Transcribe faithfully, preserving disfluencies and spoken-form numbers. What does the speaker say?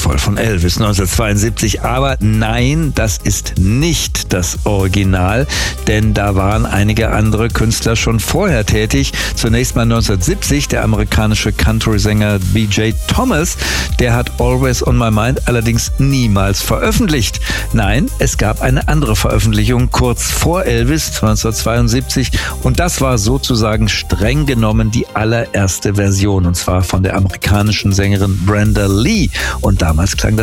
wohl von Elvis neunzehnhundertzweiundsiebzig. Aber nein, das ist nicht das Original, denn da waren einige andere Künstler schon vorher tätig. Zunächst mal neunzehnhundertsiebzig der amerikanische Country-Sänger B J Thomas, der hat Always on My Mind allerdings niemals veröffentlicht. Nein, es gab eine andere Veröffentlichung kurz vor Elvis neunzehnhundertzweiundsiebzig und das war sozusagen streng genommen die allererste Version, und zwar von der amerikanischen Sängerin Brenda Lee, und damals klang das